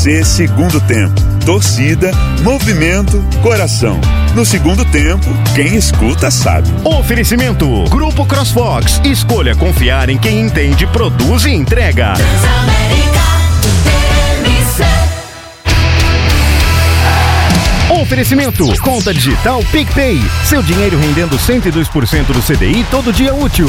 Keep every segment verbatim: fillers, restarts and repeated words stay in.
Segundo tempo, torcida, movimento, coração. No segundo tempo, quem escuta sabe. Oferecimento, Grupo CrossFox. Escolha confiar em quem entende, produz e entrega. Transamérica, T M C. Oferecimento, conta digital PicPay. Seu dinheiro rendendo cento e dois por cento do C D I todo dia útil.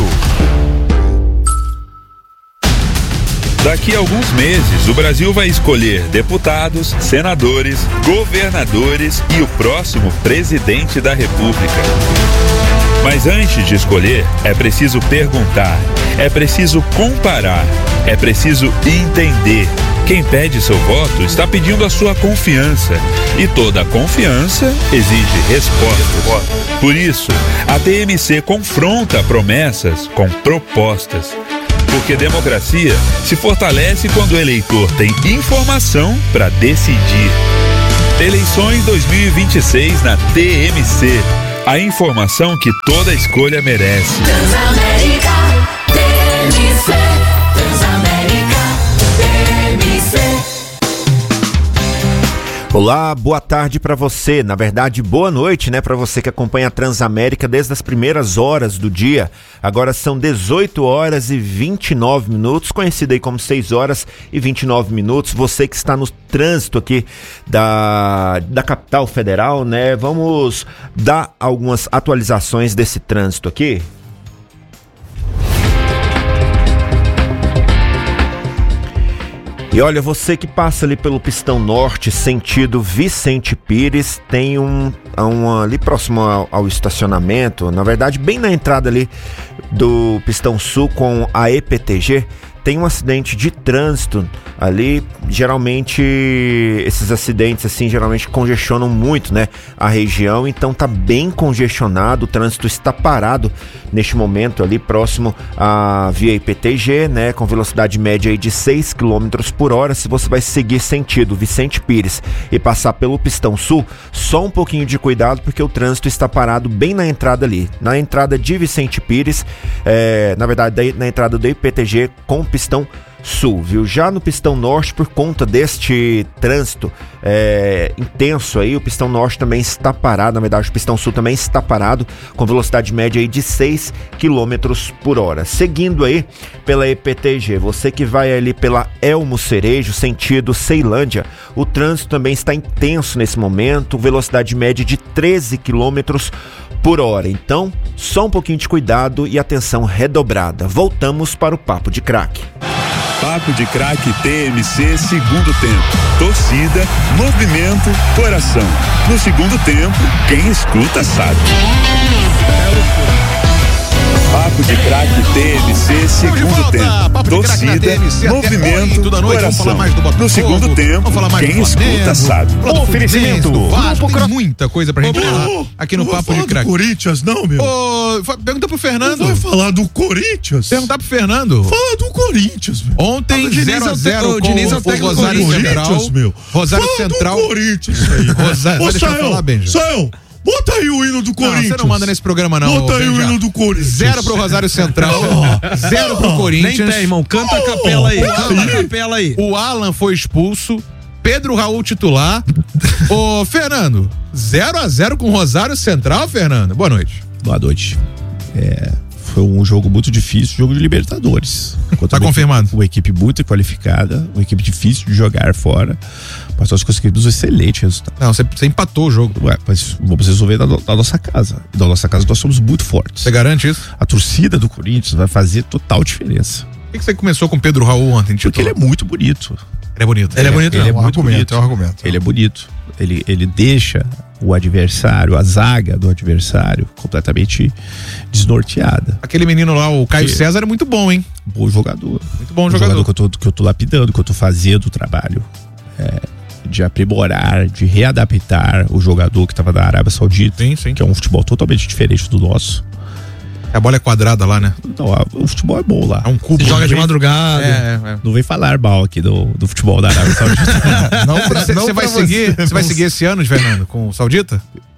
Daqui a alguns meses, o Brasil vai escolher deputados, senadores, governadores e o próximo presidente da República. Mas antes de escolher, é preciso perguntar, é preciso comparar, é preciso entender. Quem pede seu voto está pedindo a sua confiança. E toda confiança exige resposta. Por isso, a T M C confronta promessas com propostas. Porque democracia se fortalece quando o eleitor tem informação para decidir. Eleições dois mil e vinte e seis na T M C. A informação que toda escolha merece. Transamérica, T M C. Transamérica, T M C. Olá, boa tarde para você, na verdade boa noite, né, para você que acompanha a Transamérica desde as primeiras horas do dia. Agora são dezoito horas e vinte e nove minutos, conhecido aí como seis horas e vinte e nove minutos. Você que está no trânsito aqui da, da capital federal, né, vamos dar algumas atualizações desse trânsito aqui. E olha, você que passa ali pelo Pistão Norte, sentido Vicente Pires, tem um, um ali próximo ao, ao estacionamento, na verdade bem na entrada ali do Pistão Sul com a E P T G, tem um acidente de trânsito ali. Geralmente esses acidentes assim geralmente congestionam muito, né, a região, então tá bem congestionado, o trânsito está parado neste momento ali próximo à via I P T G, né, com velocidade média aí de seis quilômetros por hora. Se você vai seguir sentido Vicente Pires e passar pelo Pistão Sul, só um pouquinho de cuidado porque o trânsito está parado bem na entrada ali, na entrada de Vicente Pires, é, na verdade na entrada do I P T G com Pistão Sul, viu? Já no Pistão Norte, por conta deste trânsito é, intenso aí, o Pistão Norte também está parado, na verdade o Pistão Sul também está parado, com velocidade média aí de seis quilômetros por hora. Seguindo aí pela E P T G, você que vai ali pela Elmo Cerejo, sentido Ceilândia, o trânsito também está intenso nesse momento, velocidade média de treze quilômetros por hora. Então, só um pouquinho de cuidado e atenção redobrada. Voltamos para o Papo de Craque. Papo de Craque T M C, segundo tempo. Torcida, movimento, coração. No segundo tempo, quem escuta sabe. Papo de Craque T M C, segundo tempo. Torcida, movimento, coração. No segundo tempo, quem escuta sabe. Oferecimento. Tem muita coisa pra gente falar aqui no Papo de Craque. Não Corinthians não, meu. Ô, pergunta pro Fernando. Não vai falar do Corinthians? Perguntar pro Fernando. Fala do Corinthians, meu. Ontem zero a zero com o Rosário Central. Meu. Rosário Fala Central. do Corinthians aí. Rosário, deixa eu falar, Benja. Sael, bota aí o hino do Corinthians. Não, você não manda nesse programa, não. Bota aí o hino do Corinthians. Zero pro Rosário Central, oh, zero pro Corinthians. Nem tem, irmão. Canta a capela aí. Canta a capela aí. O Alan foi expulso. Pedro Raul titular. Ô, Fernando, zero a zero com o Rosário Central, Fernando. Boa noite. Boa noite. É, foi um jogo muito difícil, jogo de Libertadores. Tá confirmado. Uma equipe muito qualificada, uma equipe difícil de jogar fora, mas nós conseguimos um excelente resultado. Não, você, você empatou o jogo. Ué, mas vamos resolver da, da nossa casa. Da nossa casa nós somos muito fortes. Você garante isso? A torcida do Corinthians vai fazer total diferença. Por que, que você começou com o Pedro Raul ontem? Porque ele é muito bonito. Ele é bonito. Ele é bonito, ele não, é muito argumento, bonito. É um argumento. Ele é bonito. Ele, ele deixa o adversário, a zaga do adversário, completamente desnorteada. Aquele menino lá, o Caio que César, é muito bom, hein? Bom jogador. Muito bom um jogador. jogador que eu tô, que eu tô lapidando, que eu tô fazendo o trabalho é, de aprimorar, de readaptar o jogador que estava na Arábia Saudita, sim, sim. Que é um futebol totalmente diferente do nosso. A bola é quadrada lá, né? Não, o futebol é bom lá. É um cubo. Você joga de vem, madrugada. É, é, é. Não vem falar mal aqui do, do futebol da Arábia Saudita. Não, você, não você vai seguir, você vai seguir esse ano, Fernando, com o Saudita?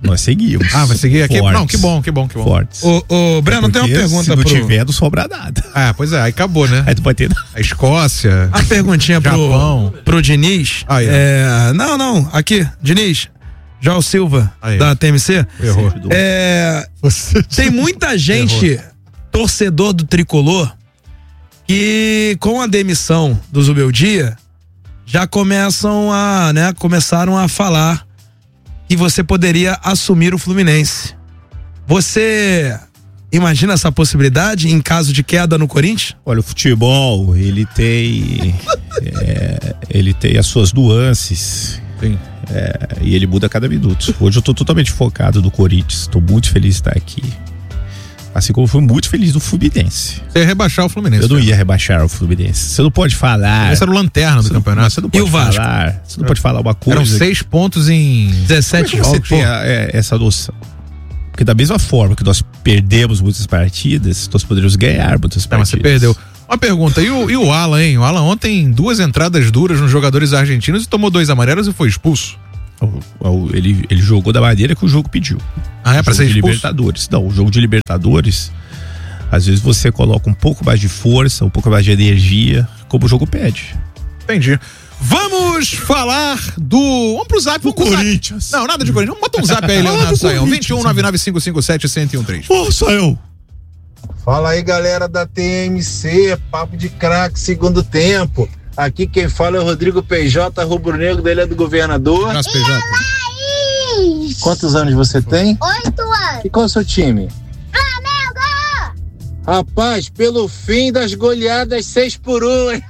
Nós seguimos. Ah, vai seguir aqui? Fortes. Não, que bom, que bom, que bom. Fortes. Ô, ô, Breno, tem uma Porque pergunta se não pro... tiver, não sobra nada. Ah, pois é, aí acabou, né? Aí tu pode ter... A Escócia. Uma perguntinha pro, Japão. pro Diniz. Aí, ó. é, não, não, aqui, Diniz, João Silva, Aí. da T M C. Errou. É, tem muita gente, torcedor do Tricolor, que com a demissão do Zubeldia, já começam a, né, começaram a falar que você poderia assumir o Fluminense. Você imagina essa possibilidade em caso de queda no Corinthians? Olha, o futebol, ele tem é, ele tem as suas nuances. Sim. É, e ele muda a cada minuto. Hoje eu tô totalmente focado no Corinthians, tô muito feliz de estar aqui. Assim como eu fui muito feliz no Fluminense. Você ia rebaixar o Fluminense. Eu não né? ia rebaixar o Fluminense. Você não pode falar. Esse era o lanterna do Você não- campeonato. Você não E pode o Vasco? falar. Você não pode falar uma coisa. Eram seis pontos em dezessete Como é que você jogos. tem pô. a- é, essa noção? Porque da mesma forma que nós perdemos muitas partidas, nós poderíamos ganhar muitas Não, mas você partidas. perdeu. Uma pergunta, e o, e o Alan, hein? O Alan ontem duas entradas duras nos jogadores argentinos e tomou dois amarelos e foi expulso. O- o- Ele, ele jogou da maneira que o jogo pediu. Ah, é O pra jogo ser de expulso? Libertadores. Não, o jogo de Libertadores, às vezes você coloca um pouco mais de força, um pouco mais de energia, como o jogo pede. Entendi. Vamos falar do. Vamos pro zap. Vamos pro zap. Corinthians. Não, nada de Corinthians. Vamos botar um zap aí, Fala Leonardo do Saião. Corinthians, vinte e um nove nove cinco cinco sete um zero um três. Ô, Saião. Fala aí, galera da T M C, papo de craque, segundo tempo. Aqui quem fala é o Rodrigo P J, rubro-negro da Ilha do Governador. Abraço, P J. Quantos anos você tem? Oito anos. E qual é o seu time? Flamengo! Rapaz, pelo fim das goleadas seis por um. hein?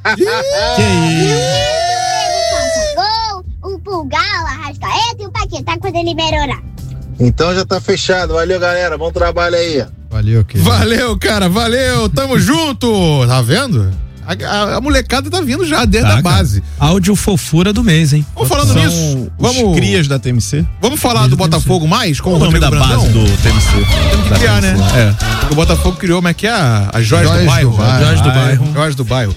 Gol, o Pulgar, o Arrascaeta e o Paquetá quando ele melhorar. Então já tá fechado. Valeu, galera. Bom trabalho aí. Valeu, querido. Valeu, cara. Valeu. Tamo junto. Tá vendo? A, a- a molecada tá vindo já dentro Tá, da base. Áudio fofura do mês, hein? Vamos falando São nisso. os Vamos, crias da T M C. vamos falar do Botafogo mais com Qual o o nome Rodrigo da Brandão? base do T M C? Tem que criar, né? É. Porque o Botafogo criou, como é que é? A- As joias do Joias bairro. do bairro. Joias do bairro. Joias do bairro.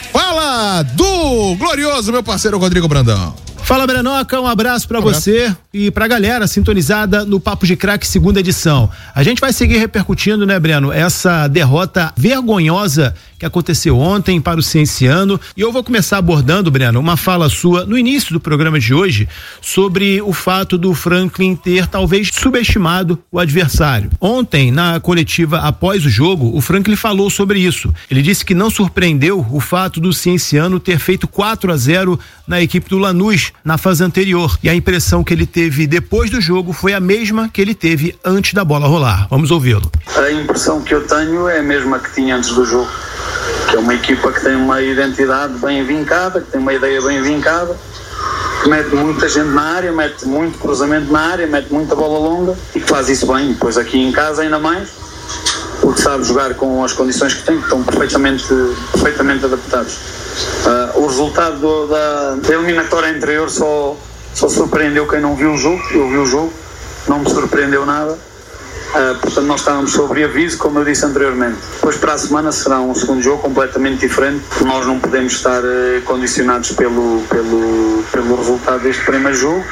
Fala do glorioso, meu parceiro Rodrigo Brandão. Fala, Brenoca, um abraço pra Um abraço. você e pra galera sintonizada no Papo de Craque segunda edição. A gente vai seguir repercutindo, né, Breno, essa derrota vergonhosa que aconteceu ontem para o Cienciano, e eu vou começar abordando, Breno, uma fala sua no início do programa de hoje sobre o fato do Franklin ter talvez subestimado o adversário. Ontem, na coletiva após o jogo, o Franklin falou sobre isso. Ele disse que não surpreendeu o fato do Cienciano ter feito quatro a zero na equipe do Lanús na fase anterior, e a impressão que ele teve depois do jogo foi a mesma que ele teve antes da bola rolar. Vamos ouvi-lo. A impressão que eu tenho é a mesma que tinha antes do jogo, que é uma equipa que tem uma identidade bem vincada, que tem uma ideia bem vincada, que mete muita gente na área, mete muito cruzamento na área, mete muita bola longa e que faz isso bem. Depois aqui em casa ainda mais, porque sabe jogar com as condições que tem, que estão perfeitamente, perfeitamente adaptados. Uh, o resultado do, da, da eliminatória anterior só, só surpreendeu quem não viu o jogo. Eu vi o jogo, não me surpreendeu nada. Uh, portanto, nós estávamos sobre aviso, como eu disse anteriormente. Depois, para a semana, será um segundo jogo completamente diferente. Nós não podemos estar uh, condicionados pelo, pelo, pelo resultado deste primeiro jogo.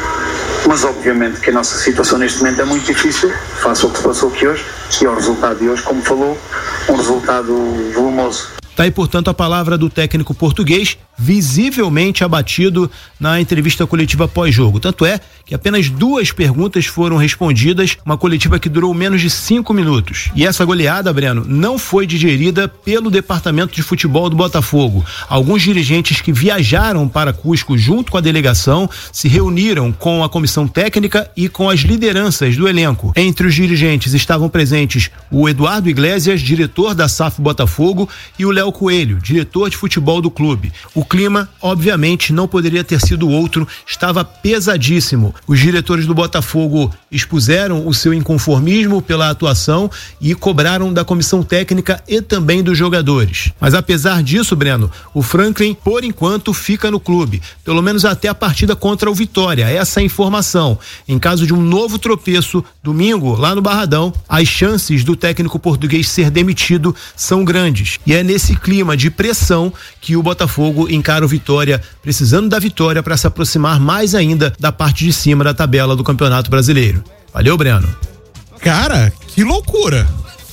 Mas, obviamente, que a nossa situação neste momento é muito difícil, face ao que se passou aqui hoje. E ao resultado de hoje, como falou, um resultado volumoso. Tá aí, portanto, a palavra do técnico português, visivelmente abatido na entrevista coletiva pós-jogo. Tanto é que apenas duas perguntas foram respondidas, uma coletiva que durou menos de cinco minutos. E essa goleada, Breno, não foi digerida pelo departamento de futebol do Botafogo. Alguns dirigentes que viajaram para Cusco junto com a delegação se reuniram com a comissão técnica e com as lideranças do elenco. Entre os dirigentes estavam presentes o Eduardo Iglesias, diretor da S A F Botafogo, e o Léo Coelho, diretor de futebol do clube. O clima, obviamente, não poderia ter sido outro, estava pesadíssimo. Os diretores do Botafogo expuseram o seu inconformismo pela atuação e cobraram da comissão técnica e também dos jogadores. Mas apesar disso, Breno, o Franklin, por enquanto, fica no clube, pelo menos até a partida contra o Vitória. Essa é a informação. Em caso de um novo tropeço, domingo, lá no Barradão, as chances do técnico português ser demitido são grandes. E é nesse nesse clima de pressão que o Botafogo encara o Vitória, precisando da vitória para se aproximar mais ainda da parte de cima da tabela do Campeonato Brasileiro. Valeu, Breno. Cara, que loucura.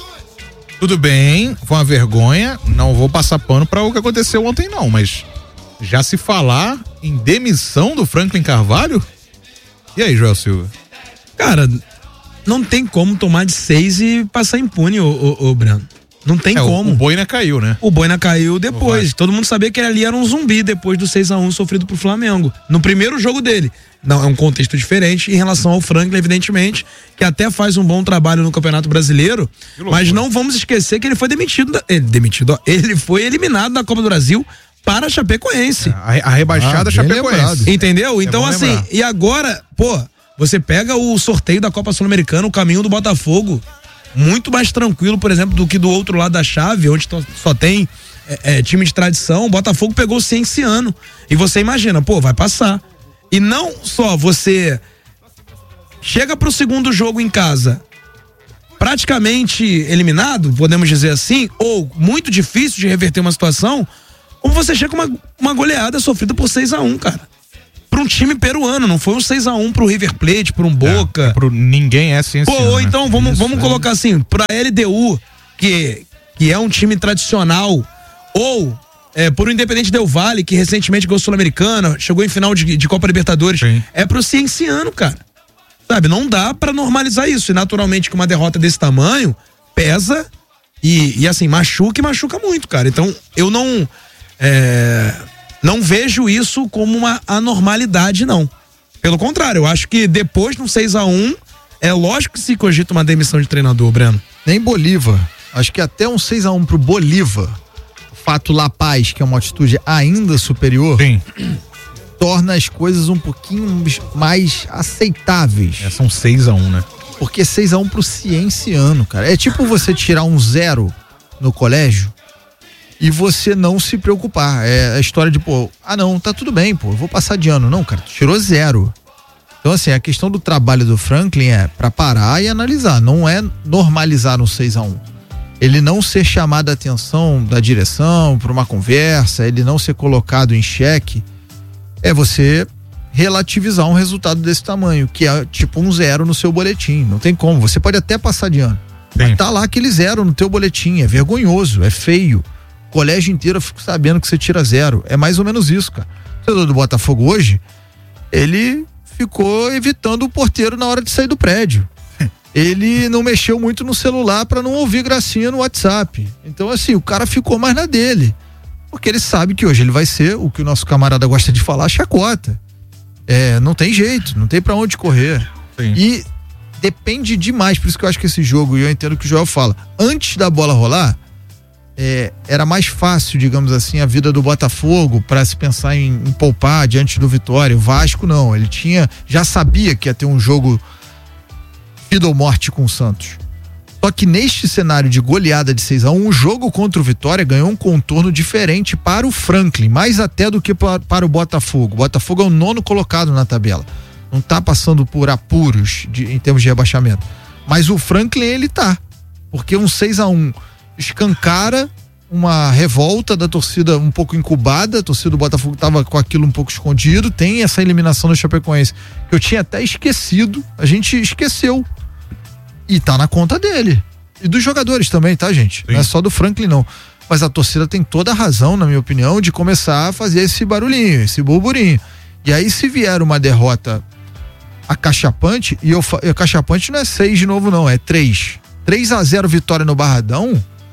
Tudo bem, foi uma vergonha, não vou passar pano para o que aconteceu ontem não, mas já se falar em demissão do Franklin Carvalho? E aí, Joel Silva? Cara, não tem como tomar de seis e passar impune, ô, ô, ô Breno. Não tem é, como. O, o Boina caiu, né? O Boina caiu depois. Todo mundo sabia que ele ali era um zumbi depois do seis a um sofrido pro Flamengo. No primeiro jogo dele. Não, é um contexto diferente em relação ao Franklin, evidentemente, que até faz um bom trabalho no Campeonato Brasileiro, mas não vamos esquecer que ele foi demitido, da, ele, demitido, ó, ele foi eliminado da Copa do Brasil para a Chapecoense. A, a rebaixada ah, Chapecoense. Entendeu? Então, é assim, lembrar. E agora, pô, você pega o sorteio da Copa Sul-Americana, o caminho do Botafogo, muito mais tranquilo, por exemplo, do que do outro lado da chave, onde só tem é, é, time de tradição. O Botafogo pegou o Cienciano. E você imagina, pô, vai passar. E não só você chega pro segundo jogo em casa praticamente eliminado, podemos dizer assim, ou muito difícil de reverter uma situação, como você chega com uma, uma goleada sofrida por seis a um, cara. Pra um time peruano, não foi um seis a um pro River Plate, pro um Boca. É, pro ninguém é Cienciano. Pô, ou então né? vamos, Isso, vamos é. colocar assim, pra L D U, que, que é um time tradicional, ou É, por o Independente Del Valle, que recentemente ganhou Sul-Americana, chegou em final de, de Copa Libertadores. Sim. É pro Cienciano, cara. Sabe, não dá pra normalizar isso. E naturalmente, com uma derrota desse tamanho, pesa e, e assim, machuca e machuca muito, cara. Então, eu não é, não vejo isso como uma anormalidade, não. Pelo contrário, eu acho que depois de um seis a um, é lógico que se cogita uma demissão de treinador, Breno. Nem Bolívar. Acho que até um seis a um pro Bolívar, fato La Paz, que é uma atitude ainda superior, Sim. torna as coisas um pouquinho mais aceitáveis. É, são seis a um, né? Porque seis a um pro Cienciano, cara. É tipo você tirar um zero no colégio e você não se preocupar. É a história de, pô, ah não, tá tudo bem, pô, eu vou passar de ano. Não, cara, tu tirou zero. Então assim, a questão do trabalho do Franklin é pra parar e analisar, não é normalizar um seis a um. Ele não ser chamado a atenção da direção para uma conversa, ele não ser colocado em xeque, é você relativizar um resultado desse tamanho, que é tipo um zero no seu boletim. Não tem como, você pode até passar de ano. Mas tá lá aquele zero no teu boletim, é vergonhoso, é feio. O colégio inteiro fica sabendo que você tira zero. É mais ou menos isso, cara. O torcedor do Botafogo hoje, ele ficou evitando o porteiro na hora de sair do prédio. Ele não mexeu muito no celular para não ouvir gracinha no WhatsApp. Então, assim, o cara ficou mais na dele. Porque ele sabe que hoje ele vai ser o que o nosso camarada gosta de falar, chacota. É, não tem jeito, não tem para onde correr. Sim. E depende demais, por isso que eu acho que esse jogo, e eu entendo o que o Joel fala, antes da bola rolar, é, era mais fácil, digamos assim, a vida do Botafogo para se pensar em, em poupar diante do Vitória. O Vasco não, ele tinha, já sabia que ia ter um jogo vida ou morte com o Santos. Só que neste cenário de goleada de seis a um, o jogo contra o Vitória ganhou um contorno diferente para o Franklin, mais até do que para, para o Botafogo. O Botafogo é o nono colocado na tabela. Não tá passando por apuros de, em termos de rebaixamento. Mas o Franklin, ele tá. Porque um seis a um escancara uma revolta da torcida um pouco incubada. A torcida do Botafogo tava com aquilo um pouco escondido. Tem essa eliminação do Chapecoense que eu tinha até esquecido. A gente esqueceu. E tá na conta dele. E dos jogadores também, tá, gente? Sim. Não é só do Franklin, não. Mas a torcida tem toda a razão, na minha opinião, de começar a fazer esse barulhinho, esse burburinho. E aí, se vier uma derrota acachapante, e eu acachapante não é seis de novo, não, é três. três a zero vitória no Barradão,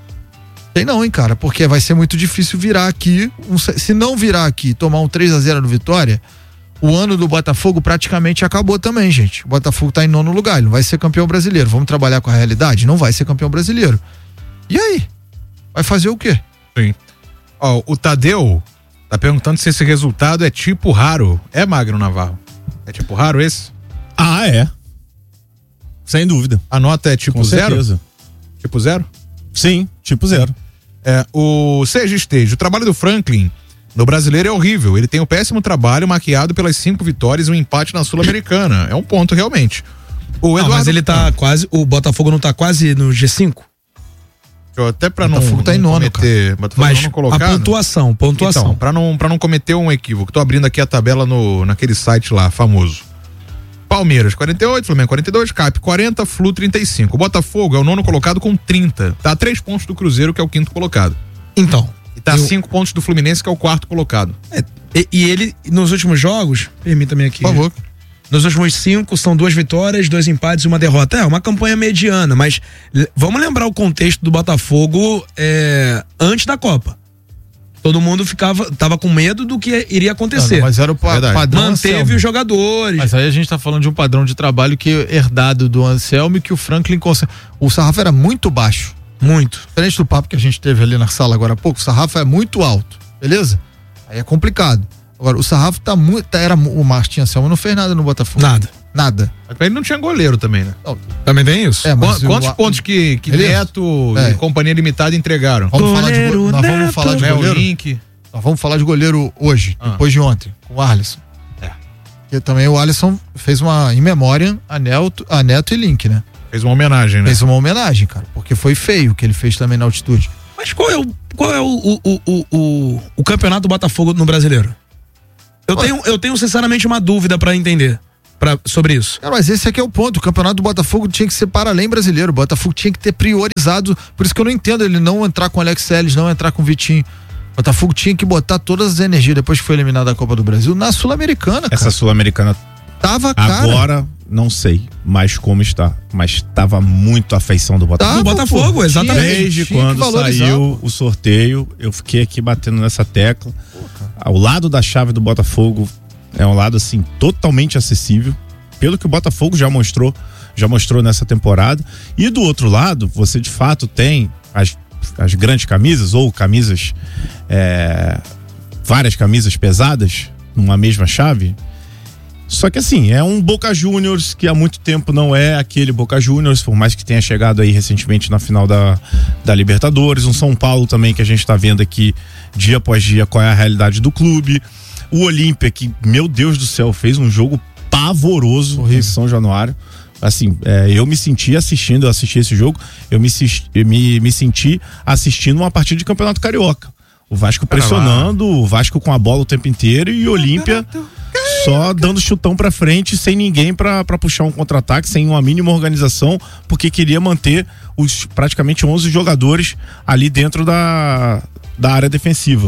tem não, hein, cara? Porque vai ser muito difícil virar aqui. Um, se não virar aqui e tomar um três a zero no Vitória, o ano do Botafogo praticamente acabou também, gente. O Botafogo tá em nono lugar, ele não vai ser campeão brasileiro. Vamos trabalhar com a realidade? Não vai ser campeão brasileiro. E aí? Vai fazer o quê? Sim. Ó, o Tadeu tá perguntando se esse resultado é tipo raro. É, Magno Navarro? É tipo raro esse? Ah, é. Sem dúvida. A nota é tipo com zero? Certeza. Tipo zero? Sim, tipo zero. É, o Sérgio Estejo, o trabalho do Franklin no Brasileiro é horrível. Ele tem um péssimo trabalho maquiado pelas cinco vitórias e um empate na Sul-Americana. É um ponto, realmente. O Eduardo... Não, mas ele tá quase... O Botafogo não tá quase no G cinco? Eu até pra não, Botafogo tá em não nono, cometer, Mas não a colocado. pontuação, pontuação. Então, pra não, pra não cometer um equívoco, tô abrindo aqui a tabela no, naquele site lá, famoso. Palmeiras, quarenta e oito, Flamengo, quarenta e dois, Cap, quarenta, Flu, trinta e cinco. O Botafogo é o nono colocado com trinta. Tá a três pontos do Cruzeiro, que é o quinto colocado. Então. E tá a cinco pontos do Fluminense, que é o quarto colocado. É, e, e ele, nos últimos jogos, permita-me aqui. Por favor. Nos últimos cinco, são duas vitórias, dois empates e uma derrota. É uma campanha mediana, mas l- vamos lembrar o contexto do Botafogo é, antes da Copa. Todo mundo ficava, tava com medo do que iria acontecer. Não, não, mas era o pa- Verdade. padrão Manteve Anselmo. os jogadores. Mas aí a gente tá falando de um padrão de trabalho que herdado do Anselmo e que o Franklin consegue. O sarrafo era muito baixo. Muito. Diferente do papo que a gente teve ali na sala agora há pouco, o sarrafo é muito alto, beleza? Aí é complicado. Agora, o sarrafo tá muito. Era, o Martin Anselmo não fez nada no Botafogo. Nada. Nada. Mas ele não tinha goleiro também, né? Não. Também tem isso? É, mas Qu- Quantos o- pontos que, que Beleza. Neto É. e Companhia Limitada entregaram? Vamos falar de go- nós vamos falar de Léo goleiro. Link. Nós vamos falar de goleiro hoje, Ah. depois de ontem, com o Alisson. É. Porque também o Alisson fez uma, em memória, a Neto, a Neto e Link, né? Fez uma homenagem, né? Fez uma homenagem, cara, porque foi feio o que ele fez também na altitude. Mas qual é o, qual é o, o, o, o, o, o campeonato do Botafogo no Brasileiro? Eu tenho, eu tenho sinceramente uma dúvida pra entender pra, sobre isso. Cara, mas esse aqui é o ponto. O campeonato do Botafogo tinha que ser para além brasileiro. O Botafogo tinha que ter priorizado. Por isso que eu não entendo ele não entrar com o Alex Telles, não entrar com o Vitinho. O Botafogo tinha que botar todas as energias depois que foi eliminado da Copa do Brasil na Sul-Americana, cara. Essa Sul-Americana Tava, cara. agora, não sei mais como está, mas tava muito a afeição do Botafogo. Tá, do Botafogo, pô, exatamente. Desde Tinha que quando valorizar, saiu o sorteio, eu fiquei aqui batendo nessa tecla. Ao lado da chave do Botafogo é um lado assim totalmente acessível, pelo que o Botafogo já mostrou, já mostrou nessa temporada. E do outro lado, você de fato tem as, as grandes camisas ou camisas, é, várias camisas pesadas numa mesma chave. Só que assim, é um Boca Juniors que há muito tempo não é aquele Boca Juniors, por mais que tenha chegado aí recentemente na final da, da Libertadores. Um São Paulo também que a gente tá vendo aqui dia após dia qual é a realidade do clube. O Olímpia que, meu Deus do céu, fez um jogo pavoroso em São Januário. Assim, é, eu me senti assistindo, eu assisti esse jogo, eu me, eu me, me senti assistindo uma partida de Campeonato Carioca. O Vasco pressionando, o Vasco com a bola o tempo inteiro e o Olímpia só dando chutão pra frente, sem ninguém pra, pra puxar um contra-ataque, sem uma mínima organização, porque queria manter os praticamente onze jogadores ali dentro da, da área defensiva.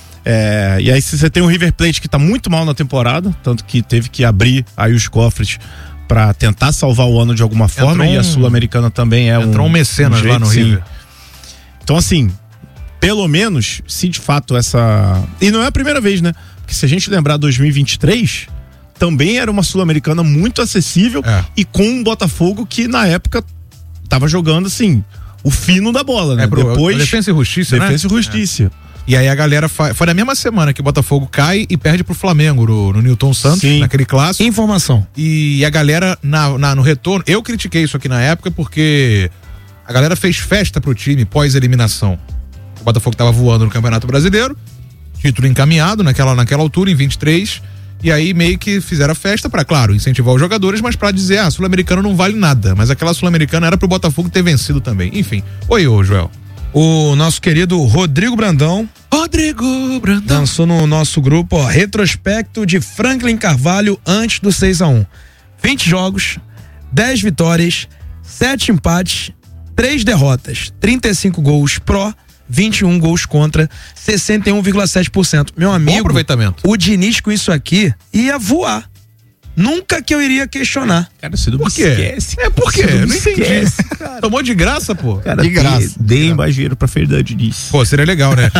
É, e aí você tem o River Plate que tá muito mal na temporada, tanto que teve que abrir aí os cofres pra tentar salvar o ano de alguma forma. Entrou E a um- Sul-Americana também é um... entrou um mecenas lá no sim. River. Então assim, pelo menos, se de fato essa... E não é a primeira vez, né? Porque se a gente lembrar dois mil e vinte e três, também era uma Sul-Americana muito acessível É. e com um Botafogo que na época tava jogando assim, o fino da bola, né? É, bro, Depois, Defensa e Justiça, né? Defensa e Justiça. E aí a galera fa... foi na mesma semana que o Botafogo cai e perde pro Flamengo no, no Newton Santos, Sim. naquele clássico. Informação. E a galera na, na- no retorno, eu critiquei isso aqui na época porque a galera fez festa pro time pós-eliminação. O Botafogo tava voando no Campeonato Brasileiro, título encaminhado naquela, naquela altura, em vinte e três, e aí meio que fizeram a festa pra, claro, incentivar os jogadores, mas pra dizer, ah, Sul-Americano não vale nada, mas aquela Sul-Americana era pro Botafogo ter vencido também. Enfim. Oi, ô, Joel. O nosso querido Rodrigo Brandão Rodrigo Brandão lançou no nosso grupo, ó, retrospecto de Franklin Carvalho antes do seis a um. vinte jogos, dez vitórias, sete empates, três derrotas, trinta e cinco gols pró, vinte e um gols contra, sessenta e um vírgula sete por cento. Meu Bom amigo, aproveitamento. o Diniz com isso aqui ia voar. Nunca que eu iria questionar. Cara, você não Por me quê? esquece. É por quê? Você Eu me não entendi. esquece, Tomou de graça, pô. Cara, De graça. Deem mais dinheiro pra Fernando Diniz. Pô, seria legal, né?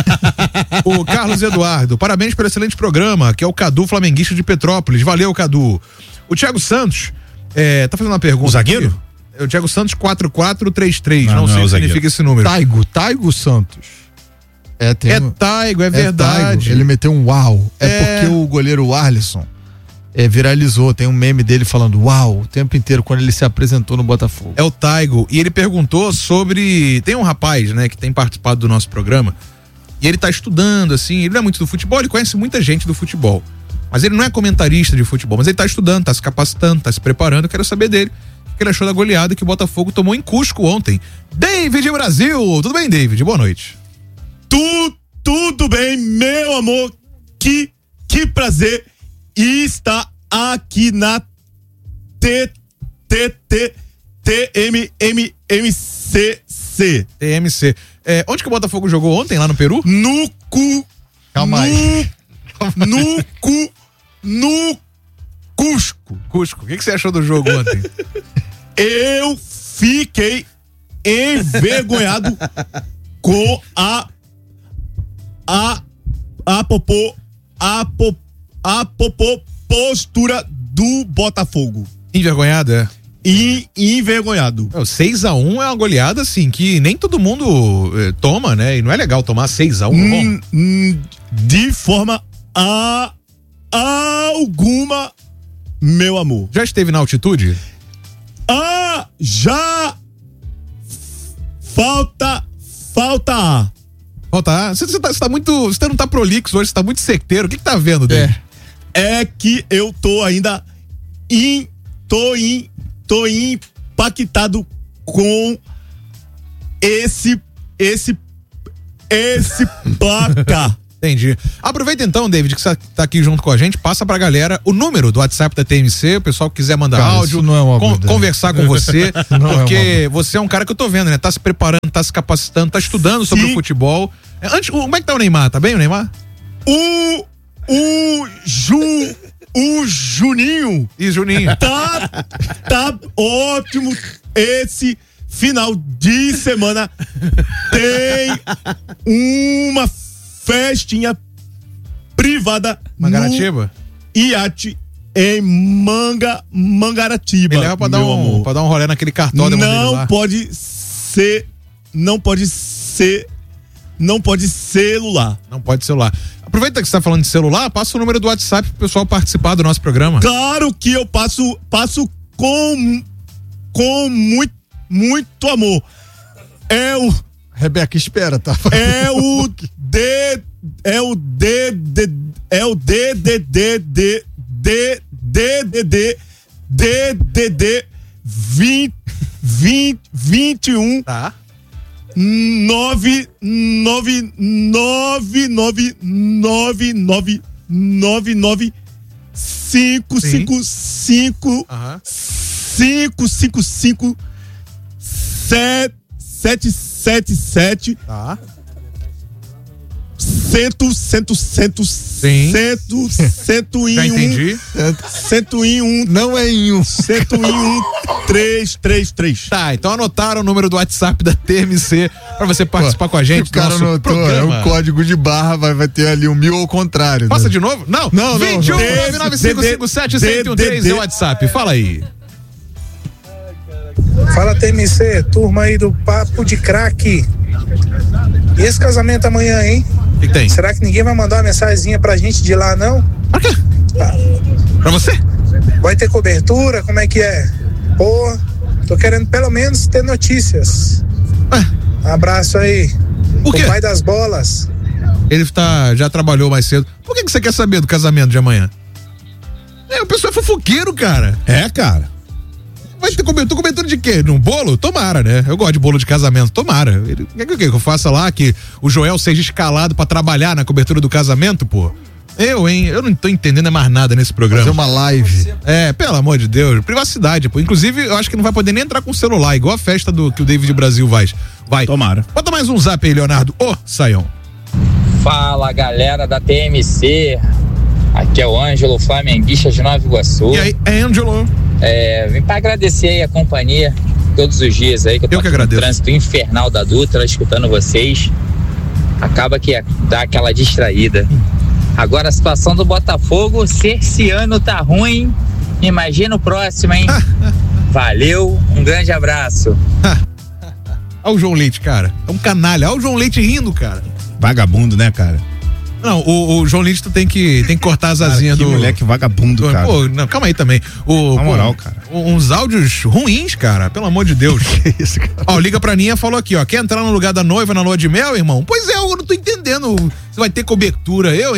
O Carlos Eduardo, parabéns pelo excelente programa, que é o Cadu Flamenguista de Petrópolis. Valeu, Cadu. O Thiago Santos, é, tá fazendo uma pergunta. O zagueiro? aqui. É o Thiago Santos quatro quatro três três, Não, não, não sei é o o que zagueiro. significa esse número. Taigo, Taigo Santos. É, tem É um- Taigo, é é verdade. Taigo. Ele meteu um uau. É, É. porque o goleiro Arlisson é, viralizou. Tem um meme dele falando uau o tempo inteiro quando ele se apresentou no Botafogo. É o Taigo. E ele perguntou sobre. Tem um rapaz, né, que tem participado do nosso programa. E ele tá estudando, assim. Ele não é muito do futebol, ele conhece muita gente do futebol. Mas ele não é comentarista de futebol, mas ele tá estudando, tá se capacitando, tá se preparando. Eu quero saber dele. que ele achou da goleada que o Botafogo tomou em Cusco ontem. David Brasil, tudo bem, David? Boa noite. Tu, tudo bem, meu amor, que, que prazer estar aqui na T T T T M M M C C. T M C. É, onde que o Botafogo jogou ontem, lá no Peru? No cu. Calma no, aí. No cu. No Cusco. Cusco. O que, que você achou do jogo ontem? Eu fiquei envergonhado com a a a popô a, po, a popô postura do Botafogo. Envergonhado, é? E envergonhado. É, seis a um é uma goleada, assim, que nem todo mundo eh, toma, né? E não é legal tomar seis a um. Hum, hum, de forma a, alguma, meu amor. Já esteve na altitude? Ah, já. Falta, falta ar. Falta ar? Você, você, tá, você tá muito, você não tá prolixo hoje, você tá muito certeiro. O que que tá vendo, David? É. é que eu tô ainda in, tô in, tô impactado com esse, esse, esse placar. Entendi. Aproveita então, David, que você tá aqui junto com a gente, passa pra galera o número do WhatsApp da T M C, o pessoal que quiser mandar Cara, áudio, não é uma con- boa conversar com você, Não porque é uma você é um cara que eu tô vendo, né? Tá se preparando, tá se capacitando, tá estudando sobre Sim. o futebol. É, Antes, como é que tá o Neymar? Tá bem o Neymar? O, o Ju, o Juninho. E Juninho? Tá, tá ótimo esse final de semana. Tem uma festinha privada Mangaratiba? no iate em Manga, Mangaratiba. Me leva pra dar, meu um, amor. pra dar um rolê naquele cartão. Não pode ser, não pode ser, não pode celular. Não pode celular. Aproveita que você tá falando de celular, passa o número do WhatsApp pro pessoal participar do nosso programa. Claro que eu passo, passo com, com muito, muito amor. É o Rebeca, espera, tá? É o D, é o D, D, é o D, D, D, D, D, D, D, D, D, D, D, vinte, vinte, vinte e um, tá? nove, nove, nove, nove, nove, nove, nove, nove, cinco, cinco, cinco, cinco, cinco, cinco, sete, sete, sete, sete, tá? Cento, cento, cento, Sim. cento, cento e Já um, entendi. cento e um, não é em um, cento e um, três, três, três. Tá, então anotaram o número do WhatsApp da T M C pra você participar Pô, com a gente. O cara do nosso anotou, é programa. um código de barra, vai, vai ter ali um mil ao contrário. Passa né? de novo? Não, Não, não, vinte e um, não. nove nove cinco cinco sete, zero zero um três é o WhatsApp. Fala aí. Fala T M C, turma aí do Papo de Craque. E esse casamento amanhã, hein? O que, que tem? Será que ninguém vai mandar uma mensagenzinha pra gente de lá, não? Pra quê? Ah. Pra você? Vai ter cobertura? Como é que é? Pô, tô querendo pelo menos ter notícias. É. Abraço aí. Por quê? O pai das bolas. Ele tá, já trabalhou mais cedo. Por que, que você quer saber do casamento de amanhã? É, o pessoal é fofoqueiro, cara. É, cara. Vai ter cobertura, cobertura de quê? Num bolo? Tomara, né? Eu gosto de bolo de casamento, tomara. Ele, quer que, que eu faça lá que o Joel seja escalado pra trabalhar na cobertura do casamento, pô? Eu, hein? Eu não tô entendendo mais nada nesse programa. Fazer uma live. É, pelo amor de Deus. Privacidade, pô. Inclusive, eu acho que não vai poder nem entrar com o celular, igual a festa do que o David Brasil vai. Vai. Tomara. Bota mais um zap aí, Leonardo. Ô, Saião. Fala, galera da T M C. Aqui é o Ângelo, flamenguista de Nova Iguaçu. E aí, Ângelo? É, vim pra agradecer aí a companhia todos os dias aí, que eu tô eu que aqui agradeço. no trânsito infernal da Dutra, escutando vocês. Acaba que dá aquela distraída. Agora a situação do Botafogo, se esse ano tá ruim, imagina o próximo, hein? Valeu, um grande abraço. Olha o João Leite, cara. É um canalha. Olha o João Leite rindo, cara. Vagabundo, né, cara? Não, o, o João Leite tem que, tem que cortar as asinhas que do. moleque vagabundo, do, cara. Pô, não, calma aí também. O, Na pô, moral, cara. Uns áudios ruins, cara. Pelo amor de Deus. Que isso, cara? Ó, liga pra Ninha, falou aqui, ó. Quer entrar no lugar da noiva na lua de mel, irmão? Pois é, eu não tô entendendo. Você vai ter cobertura, eu, hein?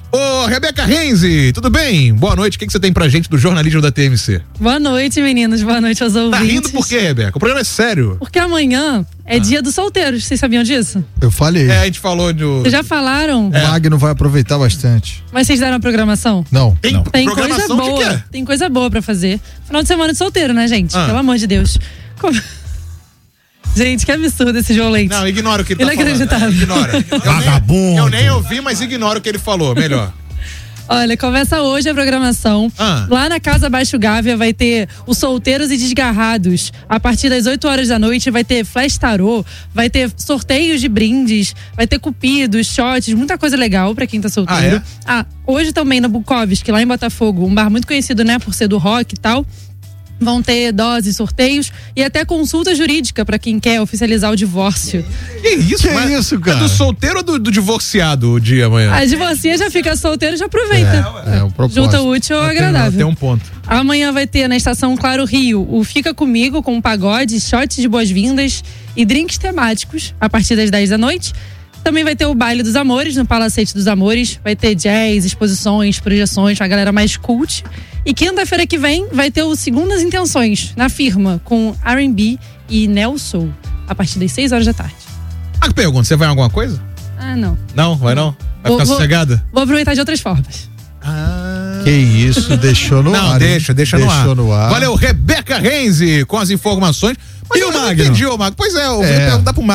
Ô, Rebeca Renzi, tudo bem? Boa noite, o que, que você tem pra gente do jornalismo da T M C? Boa noite, meninos, boa noite aos ouvintes. Tá rindo por quê, Rebeca? O programa é sério. Porque amanhã é ah. dia dos solteiros, vocês sabiam disso? Eu falei. É, a gente falou do... Vocês já falaram? É. O Magno vai aproveitar bastante. Mas vocês deram a programação? Não. Tem, não. Tem coisa boa, que que é? Tem coisa boa pra fazer. Final de semana de solteiro, né, gente? Ah. Pelo amor de Deus. Como... Gente, que absurdo esse João Leite. Não, ignora o que ele tá Inacreditável. falando. É, ignora. Vagabundo. Eu nem ouvi, mas ignora o que ele falou, melhor. Olha, começa hoje a programação. Ah. Lá na Casa Baixo Gávea vai ter os Solteiros e Desgarrados. A partir das oito horas da noite vai ter flash tarô, vai ter sorteios de brindes, vai ter cupidos, shots, muita coisa legal pra quem tá solteiro. Ah, é? ah hoje também na Bukowski, lá em Botafogo, um bar muito conhecido, né, por ser do rock e tal. Vão ter doses, sorteios e até consulta jurídica pra quem quer oficializar o divórcio. Que isso, que é isso, cara? É do solteiro ou do, do divorciado o dia amanhã? A divorcia já fica solteiro e já aproveita. É, é um propósito. Junta o útil ao agradável. Tem um ponto. Amanhã vai ter na Estação Claro Rio o Fica Comigo com pagode, shots de boas-vindas e drinks temáticos a partir das dez da noite. Também vai ter o Baile dos Amores no Palacete dos Amores. Vai ter jazz, exposições, projeções, uma galera mais cult. E quinta-feira que vem vai ter o Segundas Intenções na Firma com R and B e Neo Soul a partir das seis horas da tarde. Ah, que pergunta, você vai em alguma coisa? Ah, não. Não? Vai não? Vai vou, ficar vou, sossegada? Vou aproveitar de outras formas. Ah. Que isso, deixou no não, ar. Não, deixa, deixa deixou no, ar. no ar. Valeu, Rebeca Renzi com as informações. Mas e eu o Magno? Entendi, ô Magno. Pois é, eu vou é. perguntar pro Magno.